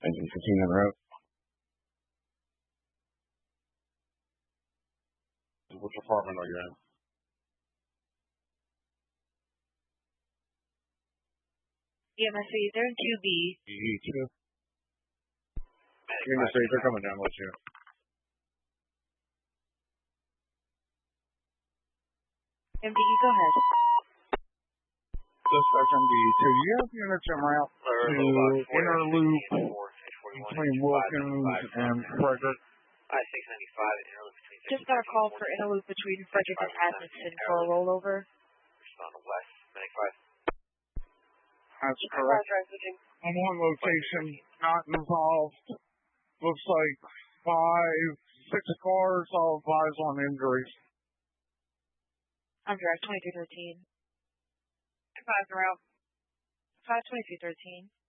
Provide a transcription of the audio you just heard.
Engine 15 en route. Which apartment are you in? EMS, they're in 2B. E2. Unit 3, they're coming down with you. MDE, go ahead. Dispatch MDE2. Do you have units en route to Inner Loop between Wilkins and Frederick? I-695 Inner Loop between... Just got a call for Inner Loop between Frederick and Atkinson for a rollover. Respond to West 95. That's correct. I'm on location, not involved. Looks like 6 cars, all advised on injuries. I'm direct 2313. 5 around. 52313.